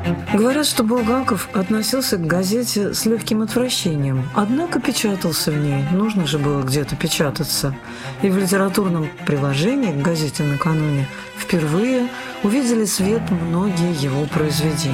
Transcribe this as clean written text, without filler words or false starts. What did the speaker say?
Говорят, что Булгаков относился к газете с легким отвращением, однако печатался в ней, нужно же было где-то печататься. И в литературном приложении к газете накануне впервые увидели свет многие его произведения.